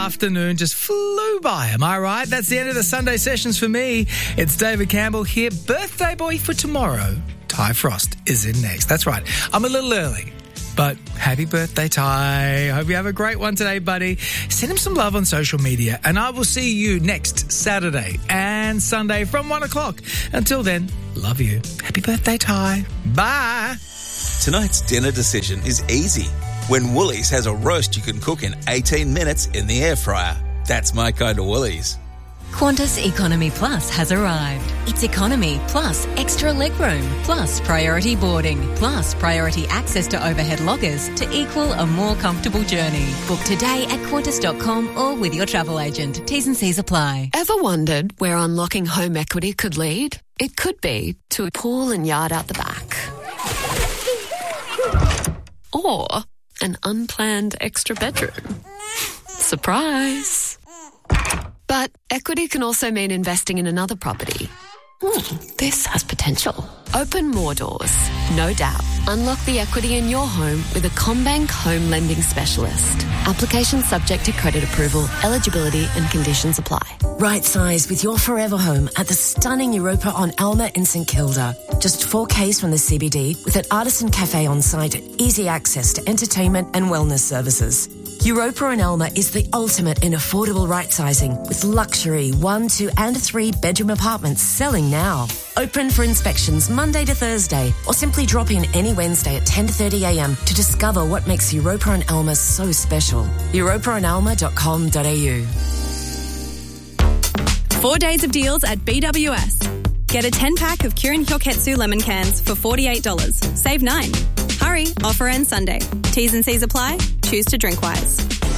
afternoon just flew by, am I right? That's the end of the Sunday sessions for me. It's David Campbell here. Birthday boy for tomorrow, Ty Frost, is in next. That's right. I'm a little early, but happy birthday, Ty. Hope you have a great one today, buddy. Send him some love on social media, and I will see you next Saturday and Sunday from 1 o'clock. Until then, love you. Happy birthday, Ty. Bye. Tonight's dinner decision is easy. When Woolies has a roast you can cook in 18 minutes in the air fryer. That's my kind of Woolies. Qantas Economy Plus has arrived. It's economy plus extra legroom, plus priority boarding, plus priority access to overhead lockers to equal a more comfortable journey. Book today at qantas.com or with your travel agent. T's and C's apply. Ever wondered where unlocking home equity could lead? It could be to a pool and yard out the back. Or an unplanned extra bedroom. Surprise! But equity can also mean investing in another property. This has potential. Open more doors, no doubt. Unlock the equity in your home with a CommBank home lending specialist. Application subject to credit approval, eligibility and conditions apply. Right size with your forever home at the stunning Europa on Alma in St Kilda. Just 4 Ks from the CBD with an artisan cafe on site and easy access to entertainment and wellness services. Europa and Alma is the ultimate in affordable right-sizing with luxury 1, 2 and 3 bedroom apartments selling now. Open for inspections Monday to Thursday or simply drop in any Wednesday at 10:30am to discover what makes Europa and Alma so special. europaandalma.com.au. 4 days of deals at BWS. Get a 10-pack of Kirin Hyoketsu lemon cans for $48. Save 9. Hurry, offer ends Sunday. T's and C's apply. Choose to drink wise.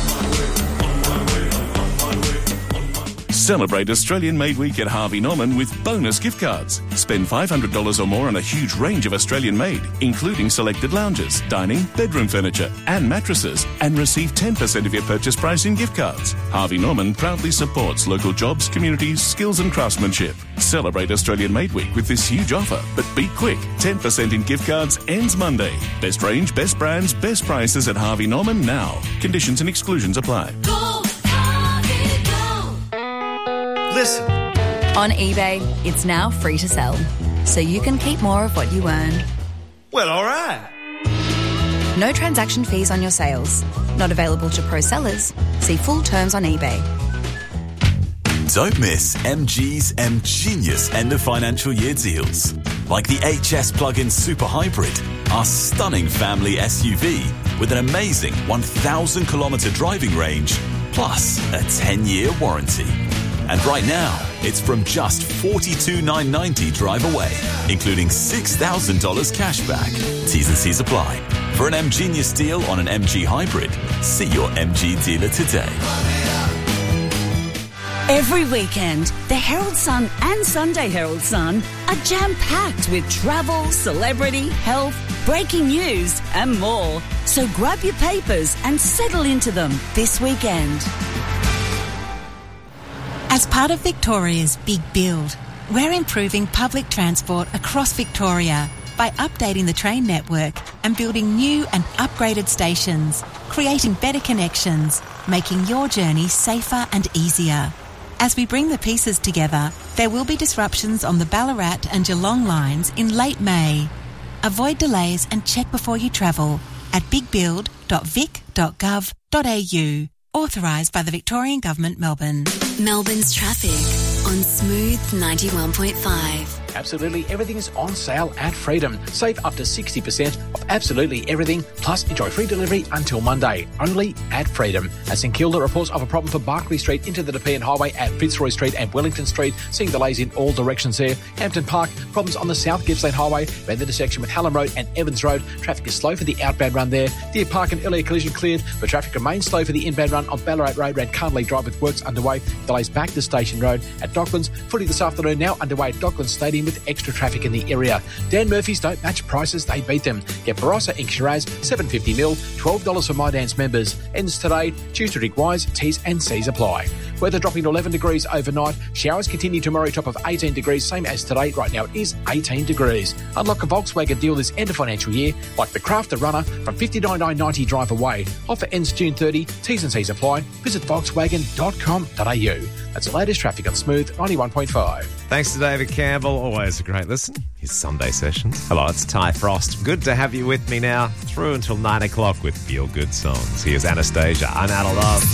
Celebrate Australian Made Week at Harvey Norman with bonus gift cards. Spend $500 or more on a huge range of Australian made, including selected lounges, dining, bedroom furniture and mattresses, and receive 10% of your purchase price in gift cards. Harvey Norman proudly supports local jobs, communities, skills and craftsmanship. Celebrate Australian Made Week with this huge offer, but be quick. 10% in gift cards ends Monday. Best range, best brands, best prices at Harvey Norman now. Conditions and exclusions apply. Listen. On eBay, it's now free to sell, so you can keep more of what you earn. Well, all right. No transaction fees on your sales. Not available to pro sellers. See full terms on eBay. Don't miss MG's M-Genius end of financial year deals. Like the HS plug-in Super Hybrid, our stunning family SUV with an amazing 1,000 kilometre driving range, plus a 10-year warranty. And right now, it's from just $42,990 drive away, including $6,000 cash back. T's and C's apply. For an M-Genius deal on an MG Hybrid, see your MG dealer today. Every weekend, the Herald Sun and Sunday Herald Sun are jam-packed with travel, celebrity, health, breaking news and more. So grab your papers and settle into them this weekend. As part of Victoria's Big Build, we're improving public transport across Victoria by updating the train network and building new and upgraded stations, creating better connections, making your journey safer and easier. As we bring the pieces together, there will be disruptions on the Ballarat and Geelong lines in late May. Avoid delays and check before you travel at bigbuild.vic.gov.au. Authorised by the Victorian Government, Melbourne. Melbourne's traffic on Smooth 91.5. Absolutely everything is on sale at Freedom. Save up to 60% of absolutely everything, plus enjoy free delivery until Monday. Only at Freedom. As St Kilda reports of a problem for Barclay Street into the Nepean Highway at Fitzroy Street and Wellington Street, seeing delays in all directions there. Hampton Park, problems on the South Gippsland Highway, around the intersection with Hallam Road and Evans Road. Traffic is slow for the outbound run there. Deer Park and Elliot Collision cleared, but traffic remains slow for the inbound run on Ballarat Road around Carnley Drive with works underway. Delays back to Station Road at Docklands. Footy this afternoon now underway at Docklands Stadium with extra traffic in the area. Dan Murphy's don't match prices, they beat them. Get Barossa Ink Shiraz, $7.50 mil, $12 for My Dance members. Ends today, due to Rick Wise, T's and C's apply. Weather dropping to 11 degrees overnight. Showers continue tomorrow, top of 18 degrees, same as today. Right now it is 18 degrees. Unlock a Volkswagen deal this end of financial year, like the Crafter Runner from $59,990 drive away. Offer ends June 30. T's and C's apply. Visit Volkswagen.com.au. That's the latest traffic on Smooth 91.5. Thanks to David Campbell. Always a great listen. His Sunday sessions. Hello, it's Ty Frost. Good to have you with me now through until 9 o'clock with Feel Good Songs. Here's Anastasia. I'm Out of Love.